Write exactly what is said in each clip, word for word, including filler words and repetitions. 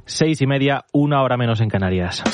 seis y media, una hora menos en Canarias.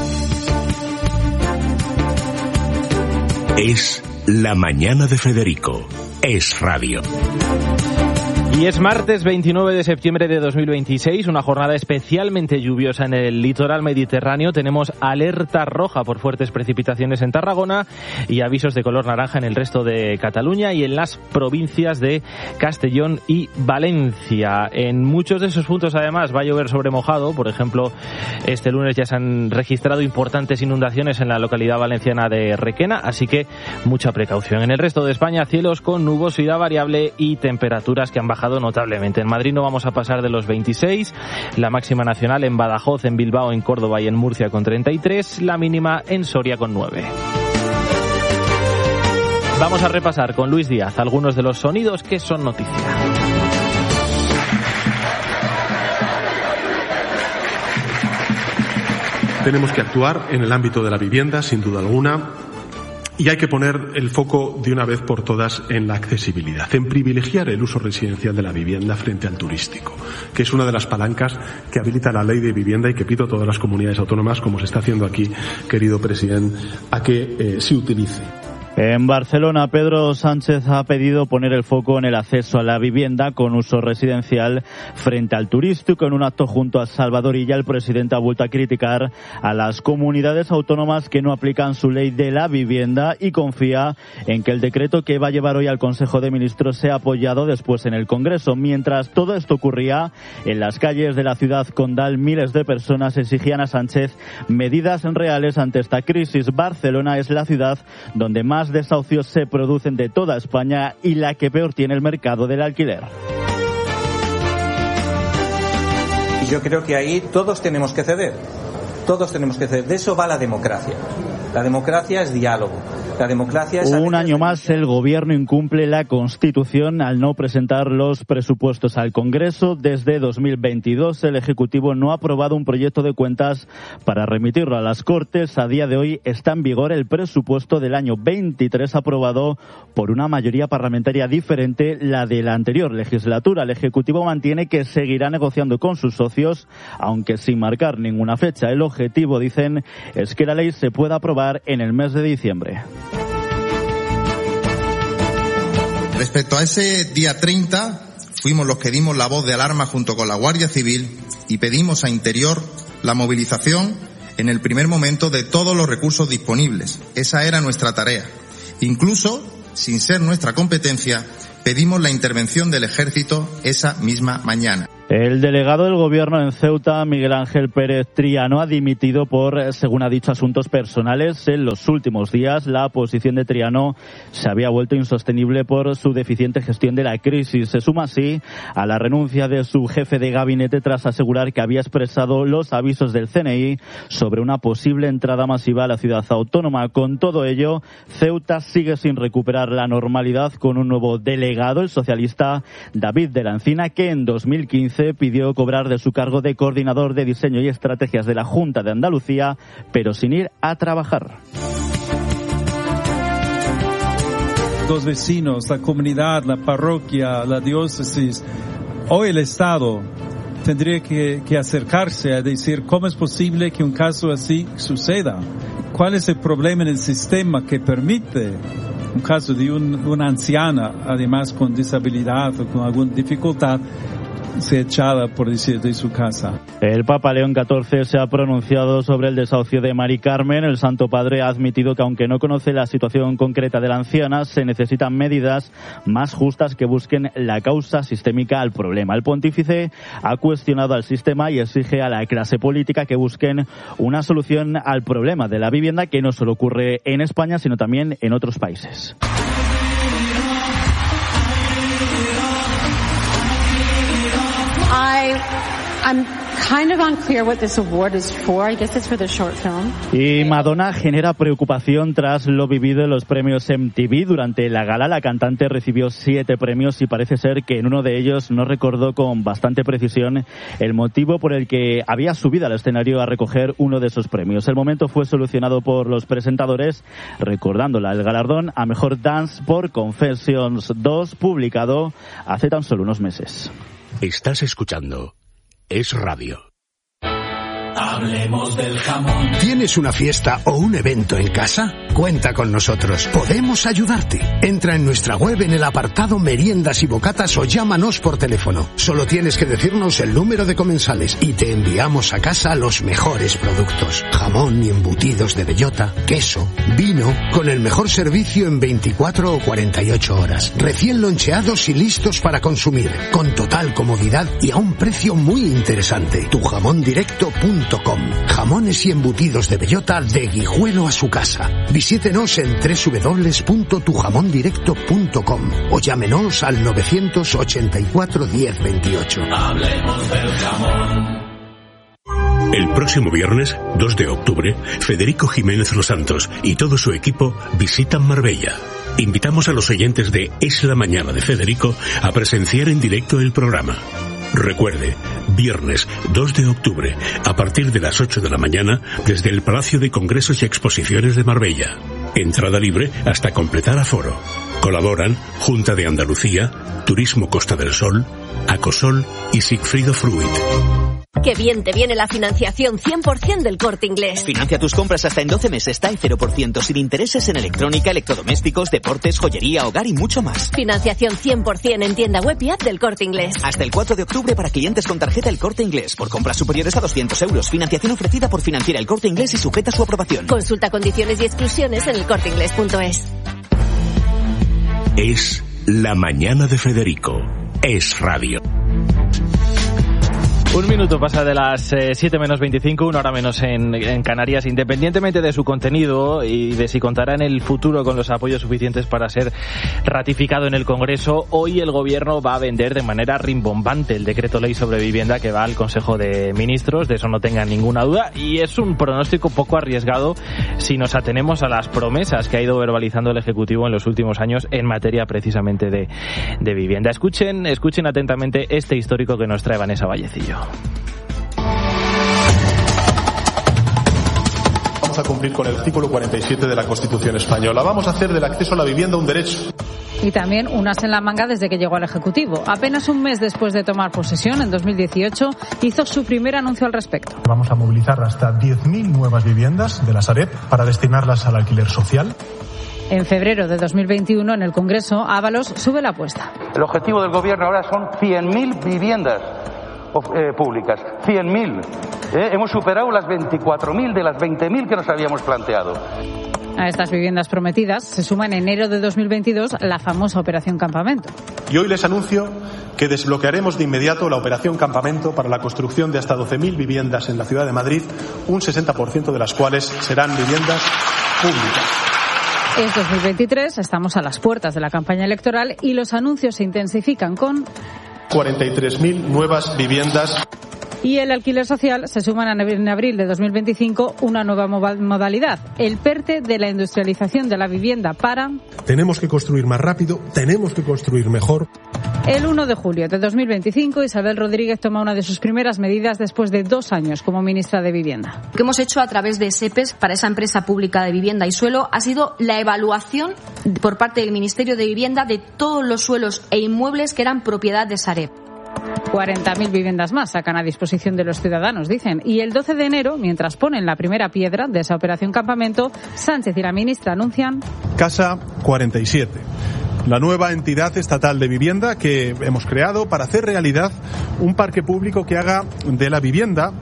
Es la mañana de Federico. Es radio. Y es martes veintinueve de septiembre de dos mil veintiséis, una jornada especialmente lluviosa en el litoral mediterráneo. Tenemos alerta roja por fuertes precipitaciones en Tarragona y avisos de color naranja en el resto de Cataluña y en las provincias de Castellón y Valencia. En muchos de esos puntos, además, va a llover sobre mojado. Por ejemplo, este lunes ya se han registrado importantes inundaciones en la localidad valenciana de Requena, así que mucha precaución. En el resto de España, cielos con nubosidad variable y temperaturas que han bajado notablemente. En Madrid no vamos a pasar de los veintiséis, la máxima nacional en Badajoz, en Bilbao, en Córdoba y en Murcia con treinta y tres, la mínima en Soria con nueve. Vamos a repasar con Luis Díaz algunos de los sonidos que son noticia. Tenemos que actuar en el ámbito de la vivienda, sin duda alguna. Y hay que poner el foco de una vez por todas en la accesibilidad, en privilegiar el uso residencial de la vivienda frente al turístico, que es una de las palancas que habilita la ley de vivienda y que pido a todas las comunidades autónomas, como se está haciendo aquí, querido presidente, a que eh, se utilice. En Barcelona, Pedro Sánchez ha pedido poner el foco en el acceso a la vivienda con uso residencial frente al turístico. En un acto junto a Salvador Illa, el presidente ha vuelto a criticar a las comunidades autónomas que no aplican su ley de la vivienda y confía en que el decreto que va a llevar hoy al Consejo de Ministros sea apoyado después en el Congreso. Mientras todo esto ocurría, en las calles de la ciudad condal, miles de personas exigían a Sánchez medidas reales ante esta crisis. Barcelona es la ciudad donde más desahucios se producen de toda España y la que peor tiene el mercado del alquiler. Y yo creo que ahí todos tenemos que ceder, todos tenemos que ceder. De eso va la democracia. La democracia es diálogo. La democracia es... Un año más el Gobierno incumple la Constitución al no presentar los presupuestos al Congreso. Desde dos mil veintidós el Ejecutivo no ha aprobado un proyecto de cuentas para remitirlo a las Cortes. A día de hoy está en vigor el presupuesto del año veintitrés aprobado por una mayoría parlamentaria diferente la de la anterior legislatura. El Ejecutivo mantiene que seguirá negociando con sus socios, aunque sin marcar ninguna fecha. El objetivo, dicen, es que la ley se pueda aprobar en el mes de diciembre. Respecto a ese día treinta, fuimos los que dimos la voz de alarma junto con la Guardia Civil y pedimos a Interior la movilización en el primer momento de todos los recursos disponibles. Esa era nuestra tarea. Incluso, sin ser nuestra competencia, pedimos la intervención del Ejército esa misma mañana. El delegado del Gobierno en Ceuta, Miguel Ángel Pérez Triano, ha dimitido por, según ha dicho, asuntos personales. En los últimos días, la posición de Triano se había vuelto insostenible por su deficiente gestión de la crisis. Se suma así a la renuncia de su jefe de gabinete tras asegurar que había expresado los avisos del C N I sobre una posible entrada masiva a la ciudad autónoma. Con todo ello, Ceuta sigue sin recuperar la normalidad con un nuevo delegado, el socialista David de la Encina, que en dos mil quince pidió cobrar de su cargo de coordinador de diseño y estrategias de la Junta de Andalucía, pero sin ir a trabajar. Los vecinos, la comunidad, la parroquia, la diócesis, hoy el Estado tendría que, que acercarse a decir cómo es posible que un caso así suceda. ¿Cuál es el problema en el sistema que permite un caso de un, una anciana, además con disabilidad o con alguna dificultad, se echada, por decir, de su casa? El Papa León catorce se ha pronunciado sobre el desahucio de Mari Carmen. El Santo Padre ha admitido que, aunque no conoce la situación concreta de la anciana, se necesitan medidas más justas que busquen la causa sistémica al problema. El pontífice ha cuestionado al sistema y exige a la clase política que busquen una solución al problema de la vivienda, que no solo ocurre en España, sino también en otros países. I, I'm kind of unclear what this award is for. I guess it's for the short film. Y Madonna genera preocupación tras lo vivido en los premios M T V. Durante la gala, la cantante recibió siete premios y parece ser que en uno de ellos no recordó con bastante precisión el motivo por el que había subido al escenario a recoger uno de esos premios. El momento fue solucionado por los presentadores, recordándola el galardón a Mejor Dance por Confessions dos, publicado hace tan solo unos meses. Estás escuchando Es Radio. Hablemos del jamón. ¿Tienes una fiesta o un evento en casa? Cuenta con nosotros. Podemos ayudarte. Entra en nuestra web en el apartado meriendas y bocatas o llámanos por teléfono. Solo tienes que decirnos el número de comensales y te enviamos a casa los mejores productos. Jamón y embutidos de bellota, queso, vino, con el mejor servicio en veinticuatro o cuarenta y ocho horas. Recién loncheados y listos para consumir. Con total comodidad y a un precio muy interesante. tu jamón directo punto com. Jamones y embutidos de bellota de Guijuelo a su casa. Visítenos en doble u doble u doble u punto tu jamón directo punto com o llámenos al novecientos ochenta y cuatro diez veintiocho. Hablemos del jamón. El próximo viernes, dos de octubre, Federico Jiménez Los Santos y todo su equipo visitan Marbella. Invitamos a los oyentes de Es la Mañana de Federico a presenciar en directo el programa. Recuerde, viernes dos de octubre, a partir de las ocho de la mañana, desde el Palacio de Congresos y Exposiciones de Marbella. Entrada libre hasta completar aforo. Colaboran Junta de Andalucía, Turismo Costa del Sol, Acosol y Sigfrido Fruit. ¡Qué bien te viene la financiación cien por ciento del Corte Inglés! Financia tus compras hasta en doce meses, TAE cero por ciento, sin intereses en electrónica, electrodomésticos, deportes, joyería, hogar y mucho más. Financiación cien por ciento en tienda web y app del Corte Inglés. Hasta el cuatro de octubre para clientes con tarjeta El Corte Inglés. Por compras superiores a doscientos euros. Financiación ofrecida por Financiera El Corte Inglés y sujeta a su aprobación. Consulta condiciones y exclusiones en el corte inglés punto es. Es la mañana de Federico. Es radio. Un minuto pasa de las eh, siete menos veinticinco, una hora menos en, en Canarias. Independientemente de su contenido y de si contará en el futuro con los apoyos suficientes para ser ratificado en el Congreso, hoy el Gobierno va a vender de manera rimbombante el decreto ley sobre vivienda que va al Consejo de Ministros, de eso no tengan ninguna duda, y es un pronóstico poco arriesgado si nos atenemos a las promesas que ha ido verbalizando el Ejecutivo en los últimos años en materia precisamente de, de vivienda. Escuchen, escuchen atentamente este histórico que nos trae Vanessa Vallecillo. Vamos a cumplir con el artículo cuarenta y siete de la Constitución española. Vamos a hacer del acceso a la vivienda un derecho. Y también unas en la manga desde que llegó al Ejecutivo. Apenas un mes después de tomar posesión, en dos mil dieciocho, hizo su primer anuncio al respecto. Vamos a movilizar hasta diez mil nuevas viviendas de la Sareb para destinarlas al alquiler social. En febrero de dos mil veintiuno, en el Congreso, Ábalos sube la apuesta. El objetivo del Gobierno ahora son cien mil viviendas Eh, públicas, cien mil. Eh, hemos superado las veinticuatro mil de las veinte mil que nos habíamos planteado. A estas viviendas prometidas se suma en enero de dos mil veintidós la famosa Operación Campamento. Y hoy les anuncio que desbloquearemos de inmediato la Operación Campamento para la construcción de hasta doce mil viviendas en la ciudad de Madrid, un sesenta por ciento de las cuales serán viviendas públicas. Es dos mil veintitrés, estamos a las puertas de la campaña electoral y los anuncios se intensifican con cuarenta y tres mil nuevas viviendas. Y el alquiler social se suma en abril de dos mil veinticinco una nueva modalidad, el PERTE de la industrialización de la vivienda para... Tenemos que construir más rápido, tenemos que construir mejor. El uno de julio de dos mil veinticinco, Isabel Rodríguez toma una de sus primeras medidas después de dos años como ministra de Vivienda. Lo que hemos hecho a través de SEPES para esa empresa pública de vivienda y suelo ha sido la evaluación por parte del Ministerio de Vivienda de todos los suelos e inmuebles que eran propiedad de Sareb. cuarenta mil viviendas más sacan a disposición de los ciudadanos, dicen. Y el doce de enero, mientras ponen la primera piedra de esa operación Campamento, Sánchez y la ministra anuncian... Casa cuarenta y siete. La nueva entidad estatal de vivienda que hemos creado para hacer realidad un parque público que haga de la vivienda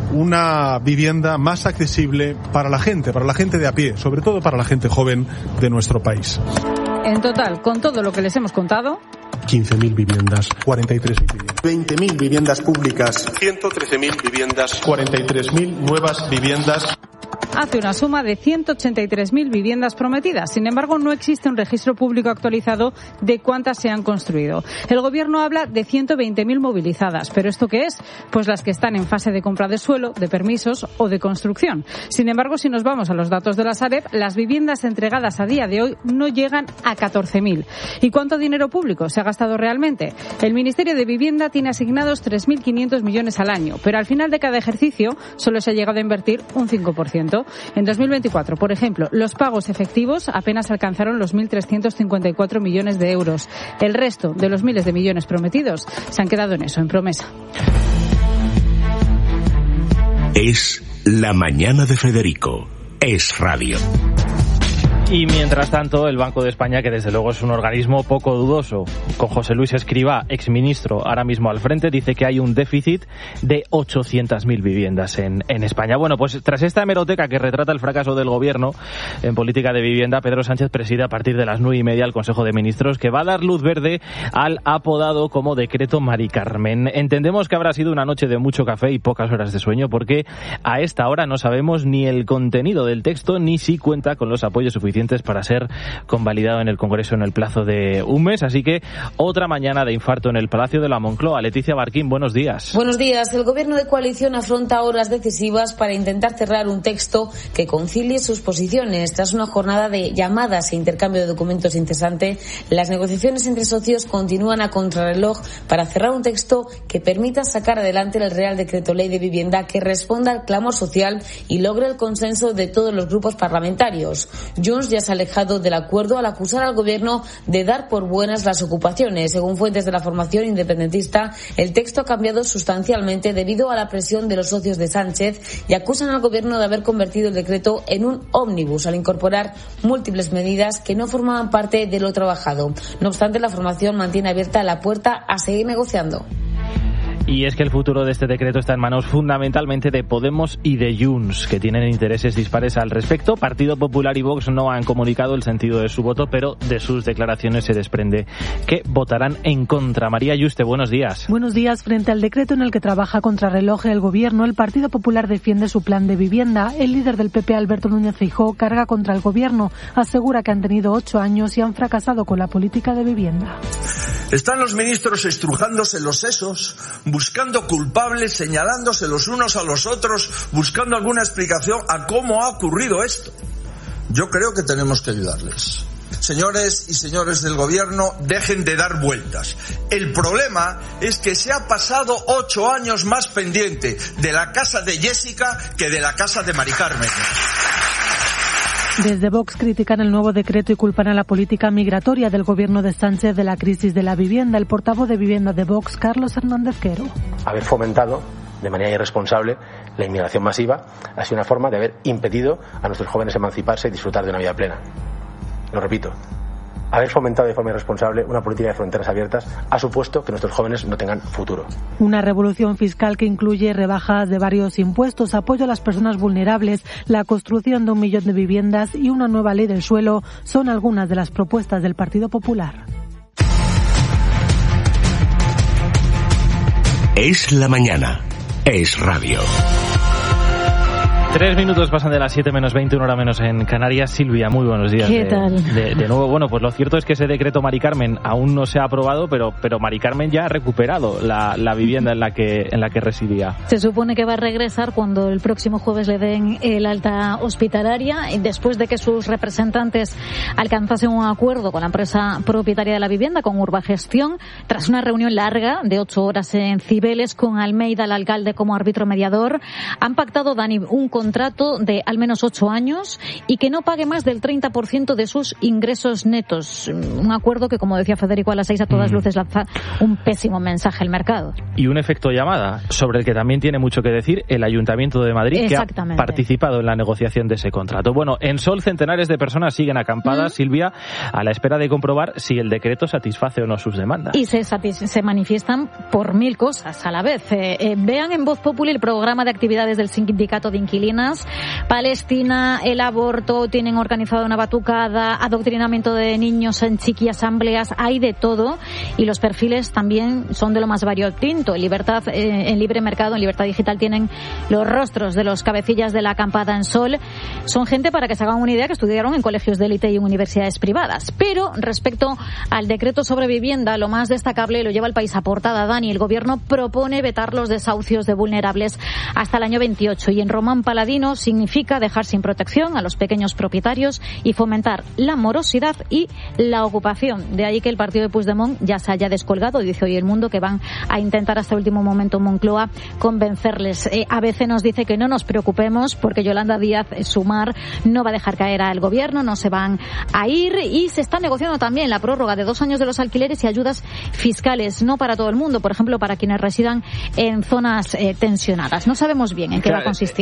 una vivienda más accesible para la gente, para la gente de a pie, sobre todo para la gente joven de nuestro país. En total, con todo lo que les hemos contado... quince mil viviendas, cuarenta y tres mil viviendas, veinte mil viviendas públicas, ciento trece mil viviendas, cuarenta y tres mil nuevas viviendas. Hace una suma de ciento ochenta y tres mil viviendas prometidas. Sin embargo, no existe un registro público actualizado de cuántas se han construido. El Gobierno habla de ciento veinte mil movilizadas. ¿Pero esto qué es? Pues las que están en fase de compra de suelo, de permisos o de construcción. Sin embargo, si nos vamos a los datos de la Sareb, las viviendas entregadas a día de hoy no llegan a catorce mil. ¿Y cuánto dinero público se ha gastado realmente? El Ministerio de Vivienda tiene asignados tres mil quinientos millones al año, pero al final de cada ejercicio solo se ha llegado a invertir un cinco por ciento. En dos mil veinticuatro, por ejemplo, los pagos efectivos apenas alcanzaron los mil trescientos cincuenta y cuatro millones de euros. El resto de los miles de millones prometidos se han quedado en eso, en promesa. Es La mañana de Federico. Es radio. Y mientras tanto, el Banco de España, que desde luego es un organismo poco dudoso, con José Luis Escrivá, exministro, ahora mismo al frente, dice que hay un déficit de ochocientas mil viviendas en, en España. Bueno, pues tras esta hemeroteca que retrata el fracaso del gobierno en política de vivienda, Pedro Sánchez preside a partir de las nueve y media el Consejo de Ministros, que va a dar luz verde al apodado como decreto Mari Carmen. Entendemos que habrá sido una noche de mucho café y pocas horas de sueño, porque a esta hora no sabemos ni el contenido del texto, ni si cuenta con los apoyos suficientes para ser convalidado en el Congreso en el plazo de un mes. Así que otra mañana de infarto en el Palacio de la Moncloa. Leticia Barquín, buenos días. Buenos días. El gobierno de coalición afronta horas decisivas para intentar cerrar un texto que concilie sus posiciones. Tras una jornada de llamadas e intercambio de documentos incesante, las negociaciones entre socios continúan a contrarreloj para cerrar un texto que permita sacar adelante el Real Decreto Ley de Vivienda, que responda al clamor social y logre el consenso de todos los grupos parlamentarios. Junts ya se ha alejado del acuerdo al acusar al gobierno de dar por buenas las ocupaciones. Según fuentes de la formación independentista, el texto ha cambiado sustancialmente debido a la presión de los socios de Sánchez y acusan al gobierno de haber convertido el decreto en un ómnibus al incorporar múltiples medidas que no formaban parte de lo trabajado. No obstante, la formación mantiene abierta la puerta a seguir negociando. Y es que el futuro de este decreto está en manos fundamentalmente de Podemos y de Junts, que tienen intereses dispares al respecto. Partido Popular y Vox no han comunicado el sentido de su voto, pero de sus declaraciones se desprende que votarán en contra. María Yuste, buenos días. Buenos días. Frente al decreto en el que trabaja contrarreloj el gobierno, el Partido Popular defiende su plan de vivienda. El líder del P P, Alberto Núñez Feijóo, carga contra el gobierno. Asegura que han tenido ocho años y han fracasado con la política de vivienda. Están los ministros estrujándose los sesos, buscando culpables, señalándose los unos a los otros, buscando alguna explicación a cómo ha ocurrido esto. Yo creo que tenemos que ayudarles. Señores y señores del gobierno, dejen de dar vueltas. El problema es que se ha pasado ocho años más pendiente de la casa de Jessica que de la casa de Mari Carmen. Desde Vox critican el nuevo decreto y culpan a la política migratoria del gobierno de Sánchez de la crisis de la vivienda. El portavoz de vivienda de Vox, Carlos Hernández Quero. Haber fomentado de manera irresponsable la inmigración masiva ha sido una forma de haber impedido a nuestros jóvenes emanciparse y disfrutar de una vida plena. Lo repito. Haber fomentado de forma irresponsable una política de fronteras abiertas ha supuesto que nuestros jóvenes no tengan futuro. Una revolución fiscal que incluye rebajas de varios impuestos, apoyo a las personas vulnerables, la construcción de un millón de viviendas y una nueva ley del suelo son algunas de las propuestas del Partido Popular. Es la mañana. Es radio. Tres minutos pasan de las siete menos veinte, una hora menos en Canarias. Silvia, muy buenos días. ¿Qué de, tal? De, de nuevo, bueno, pues lo cierto es que ese decreto Mari Carmen aún no se ha aprobado, pero pero Mari Carmen ya ha recuperado la, la vivienda en la que en la que residía. Se supone que va a regresar cuando el próximo jueves le den el alta hospitalaria, después de que sus representantes alcanzasen un acuerdo con la empresa propietaria de la vivienda, con Urbagestión, tras una reunión larga de ocho horas en Cibeles con Almeida, el alcalde, como árbitro mediador. Han pactado, Dani, un contrato de al menos ocho años y que no pague más del treinta por ciento de sus ingresos netos. Un acuerdo que, como decía Federico a las seis, a todas mm. luces lanza un pésimo mensaje al mercado. Y un efecto llamada, sobre el que también tiene mucho que decir el Ayuntamiento de Madrid, que ha participado en la negociación de ese contrato. Bueno, en Sol centenares de personas siguen acampadas, mm. Silvia, a la espera de comprobar si el decreto satisface o no sus demandas. Y se, se manifiestan por mil cosas a la vez. Eh, eh, vean en Voz Populi el programa de actividades del Sindicato de Inquilinos. Palestina, el aborto, tienen organizado una batucada, adoctrinamiento de niños en chiqui asambleas, hay de todo, y los perfiles también son de lo más variopinto. En Libertad, eh, en Libre Mercado, en Libertad Digital, tienen los rostros de los cabecillas de la acampada en Sol. Son gente, para que se hagan una idea, que estudiaron en colegios de élite y en universidades privadas. Pero respecto al decreto sobre vivienda, lo más destacable lo lleva el País a portada, Dani. El gobierno propone vetar los desahucios de vulnerables hasta el año veintiocho, y en Román Paladino significa dejar sin protección a los pequeños propietarios y fomentar la morosidad y la ocupación. De ahí que el partido de Puigdemont ya se haya descolgado. Dice hoy El Mundo que van a intentar hasta el último momento en Moncloa convencerles. Eh, A B C nos dice que no nos preocupemos porque Yolanda Díaz, Sumar, no va a dejar caer al gobierno, no se van a ir, y se está negociando también la prórroga de dos años de los alquileres y ayudas fiscales, no para todo el mundo, por ejemplo, para quienes residan en zonas eh, tensionadas. No sabemos bien en qué claro, va a consistir. Es que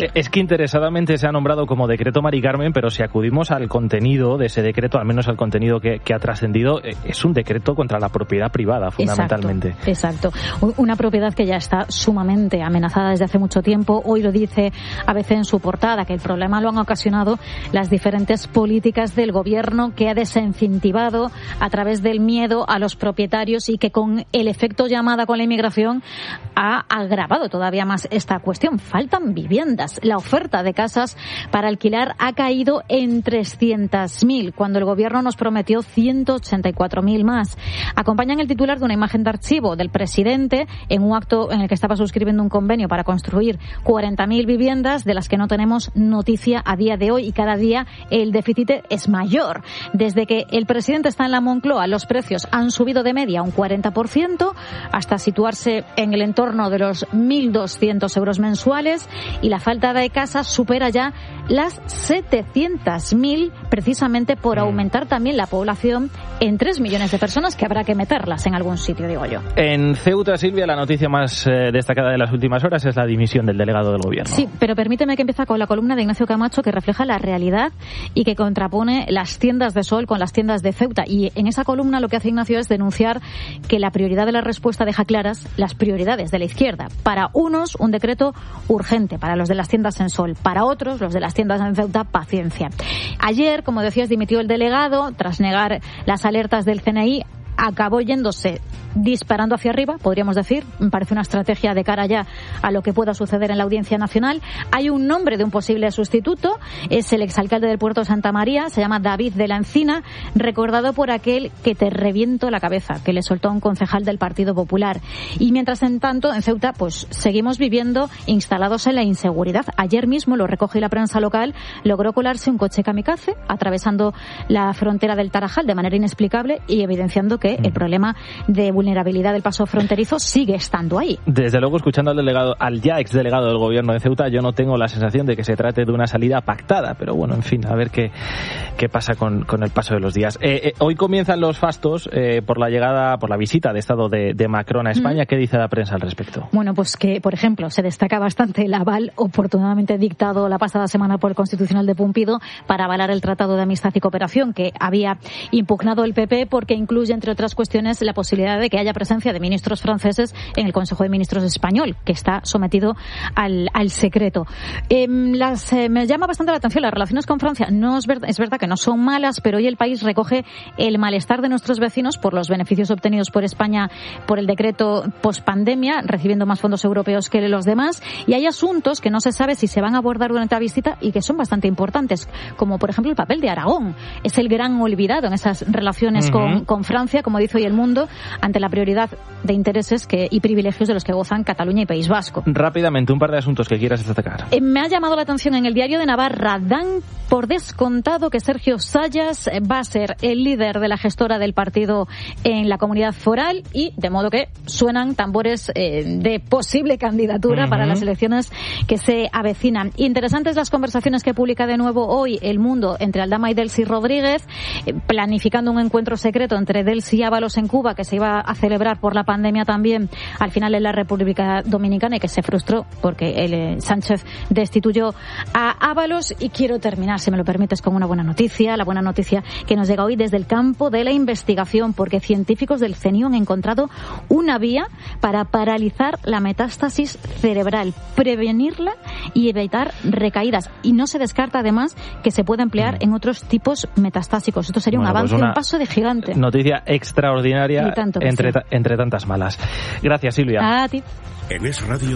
interesadamente se ha nombrado como decreto Mari Carmen, pero si acudimos al contenido de ese decreto, al menos al contenido que, que ha trascendido, es un decreto contra la propiedad privada, fundamentalmente. Exacto, exacto. Una propiedad que ya está sumamente amenazada desde hace mucho tiempo. Hoy lo dice a veces en su portada, que el problema lo han ocasionado las diferentes políticas del gobierno, que ha desincentivado a través del miedo a los propietarios y que con el efecto llamada con la inmigración ha agravado todavía más esta cuestión. Faltan viviendas. La oferta de casas para alquilar ha caído en trescientas mil, cuando el gobierno nos prometió ciento ochenta y cuatro mil más. Acompañan el titular de una imagen de archivo del presidente en un acto en el que estaba suscribiendo un convenio para construir cuarenta mil viviendas, de las que no tenemos noticia a día de hoy, y cada día el déficit es mayor. Desde que el presidente está en la Moncloa, los precios han subido de media un cuarenta por ciento hasta situarse en el entorno de los mil doscientos euros mensuales, y la falta de casas supera ya las setecientas mil, precisamente por aumentar también la población en tres millones de personas, que habrá que meterlas en algún sitio, digo yo. En Ceuta, Silvia, la noticia más eh, destacada de las últimas horas es la dimisión del delegado del gobierno. Sí, pero permíteme que empiece con la columna de Ignacio Camacho, que refleja la realidad y que contrapone las tiendas de Sol con las tiendas de Ceuta. Y en esa columna lo que hace Ignacio es denunciar que la prioridad de la respuesta deja claras las prioridades de la izquierda. Para unos, un decreto urgente para los de las tiendas en Sol. Para otros, los de las tiendas en Ceuta, paciencia. Ayer, como decías, dimitió el delegado tras negar las alertas del C N I. Acabó yéndose disparando hacia arriba, podríamos decir. Me parece una estrategia de cara ya a lo que pueda suceder en la Audiencia Nacional. Hay un nombre de un posible sustituto, es el exalcalde del Puerto de Santa María, se llama David de la Encina, recordado por aquel que te reviento la cabeza, que le soltó a un concejal del Partido Popular. Y mientras en tanto, en Ceuta, pues seguimos viviendo instalados en la inseguridad. Ayer mismo, lo recoge la prensa local, logró colarse un coche kamikaze atravesando la frontera del Tarajal de manera inexplicable y evidenciando que el problema de vulnerabilidad del paso fronterizo sigue estando ahí. Desde luego, escuchando al delegado, al ya exdelegado del gobierno de Ceuta, yo no tengo la sensación de que se trate de una salida pactada, pero bueno, en fin, a ver qué, qué pasa con, con el paso de los días. Eh, eh, hoy comienzan los fastos eh, por la llegada, por la visita de Estado de, de Macron a España. Mm. ¿Qué dice la prensa al respecto? Bueno, pues que, por ejemplo, se destaca bastante el aval oportunamente dictado la pasada semana por el Constitucional de Pumpido para avalar el Tratado de Amistad y Cooperación que había impugnado el P P, porque incluye, entre otras cuestiones, la posibilidad de que haya presencia de ministros franceses en el Consejo de Ministros español, que está sometido al, al secreto. Eh, las, eh, me llama bastante la atención las relaciones con Francia. No es, ver, es verdad que no son malas, pero hoy el país recoge el malestar de nuestros vecinos por los beneficios obtenidos por España por el decreto pospandemia, recibiendo más fondos europeos que los demás, y hay asuntos que no se sabe si se van a abordar durante la visita y que son bastante importantes, como por ejemplo el papel de Aragón. Es el gran olvidado en esas relaciones uh-huh. con, con Francia, como dice hoy El Mundo, ante la prioridad de intereses que, y privilegios de los que gozan Cataluña y País Vasco. Rápidamente, un par de asuntos que quieras destacar. Eh, me ha llamado la atención en el Diario de Navarra, dan por descontado que Sergio Sayas va a ser el líder de la gestora del partido en la comunidad foral, y de modo que suenan tambores eh, de posible candidatura uh-huh. para las elecciones que se avecinan. Interesantes las conversaciones que publica de nuevo hoy El Mundo entre Aldama y Delcy Rodríguez, eh, planificando un encuentro secreto entre Delcy y Ábalos en Cuba, que se iba a celebrar por la pandemia también al final en la República Dominicana, y que se frustró porque el, eh, Sánchez destituyó a Ábalos. Y quiero terminar, si me lo permites, con una buena noticia, la buena noticia que nos llega hoy desde el campo de la investigación, porque científicos del CENIO han encontrado una vía para paralizar la metástasis cerebral, prevenirla y evitar recaídas, y no se descarta además que se pueda emplear en otros tipos metastásicos. Esto sería bueno, un avance, pues un paso de gigante. Noticia extraordinaria entre, sí. entre tantas malas. Gracias, Silvia. A ti. En Es Radio.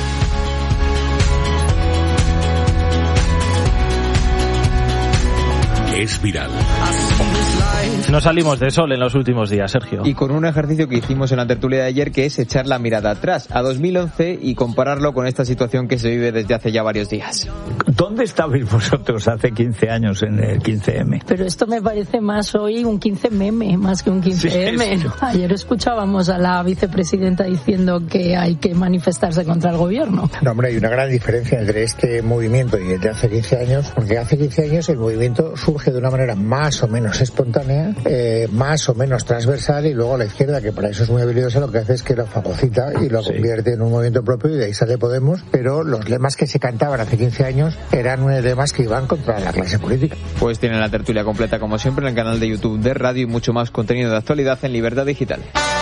Es viral. No salimos de sol en los últimos días, Sergio. Y con un ejercicio que hicimos en la tertulia de ayer, que es echar la mirada atrás, a dos mil once, y compararlo con esta situación que se vive desde hace ya varios días. ¿Dónde estabais vosotros hace quince años en el quince eme? Pero esto me parece más hoy un quince meme, más que un quince eme. Sí, sí. ¿No? Ayer escuchábamos a la vicepresidenta diciendo que hay que manifestarse contra el gobierno. No, hombre, hay una gran diferencia entre este movimiento y el de hace quince años, porque hace quince años el movimiento surge surge de una manera más o menos espontánea, eh, más o menos transversal, y luego la izquierda, que para eso es muy habilidosa, lo que hace es que lo fagocita y lo sí. convierte en un movimiento propio, y de ahí sale Podemos, pero los lemas que se cantaban hace quince años eran lemas que iban contra la clase política. Pues tienen la tertulia completa como siempre en el canal de YouTube de Radio y mucho más contenido de actualidad en Libertad Digital.